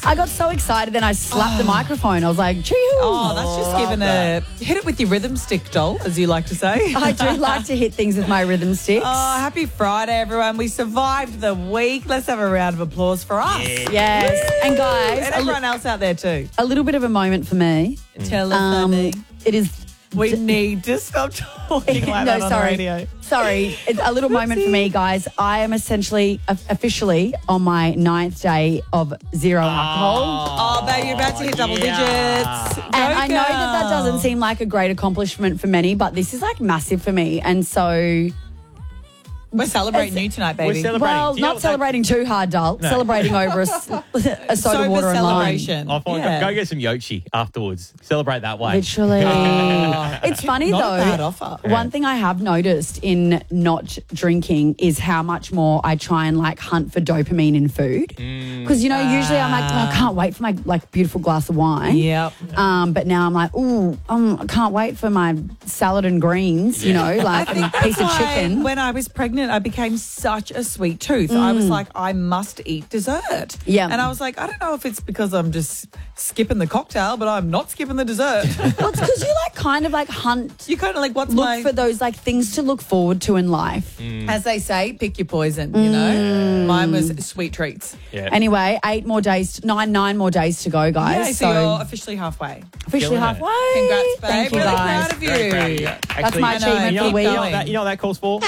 I got so excited, then I slapped the microphone. I was like, choo. Oh, that's just given hit it with your rhythm stick, doll, as you like to say. I do like to hit things with my rhythm sticks. Oh, happy Friday, everyone. We survived the week. Let's have a round of applause for us. Yes. And guys, And everyone else out there too. a little bit of a moment for me. Tell us, honey. It is... We need to stop talking like that on the radio. Sorry. It's a little moment for me, guys. I am essentially, officially on my 9th day of zero alcohol. Oh, baby, you're about to hit double digits. And I know that doesn't seem like a great accomplishment for many, but this is like massive for me. And so... We're celebrating you tonight, baby. We're celebrating. Well, Do you know not what celebrating too hard, doll. No. Celebrating over a soda Sober water and lime. celebration. Oh, fine. Yeah. Go get some Yochi afterwards. Celebrate that way. Literally. It's funny Not though. a bad offer. One thing I have noticed in not drinking is how much more I try and like hunt for dopamine in food. Because usually I'm like, oh, I can't wait for my like beautiful glass of wine. Yep. But now I'm like, I can't wait for my salad and greens. You know, like a piece of chicken. When I was pregnant, I became such a sweet tooth. I was like, I must eat dessert. Yeah. And I was like, I don't know if it's because I'm just skipping the cocktail, but I'm not skipping the dessert. Well, it's because you like kind of like hunt. You kind of like, what's Look my... for those like things to look forward to in life. As they say, pick your poison, you know? Mine was sweet treats. Yeah. Anyway, 9 more days to go, guys. Yeah, so you're officially halfway. officially Killing it. halfway. Congrats, babe. Thank you, really guys. proud of you. Very proud of you. That's Actually, my I know, achievement keep for the week. going. You know what that calls for?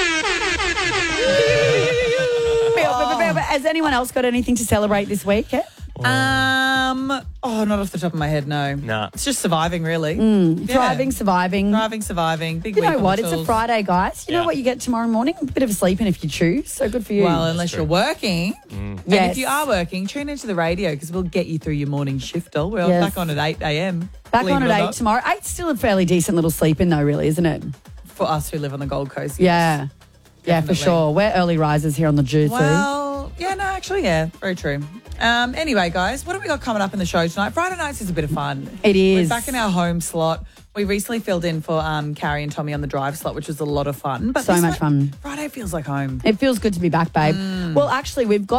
Has anyone else got anything to celebrate this week? Yeah? Not off the top of my head, no. Nah. It's just surviving, really. Yeah. Thriving, surviving. Surviving. Big You week know on what? the It's a tools. Friday, guys. You know Yeah. what you get tomorrow morning? A bit of a sleep in if you choose. So good for you. Well, unless you're working. yes. And if you are working, tune into the radio because we'll get you through your morning shift, doll. We're Yes. back on at 8 a.m. Back believe on it at or 8 not. tomorrow. 8's still a fairly decent little sleep in though, really, isn't it? For us who live on the Gold Coast. Yeah. Yeah, for Definitely. sure. We're early risers here on the Juicy. Well, yeah, no, actually, yeah, very true. Anyway, guys, what have we got coming up in the show tonight? Friday nights is a bit of fun. It is. We're back in our home slot. We recently filled in for Carrie and Tommy on the drive slot, which was a lot of fun. But So this much fun. Friday feels like home. It feels good to be back, babe. Well, actually, we've got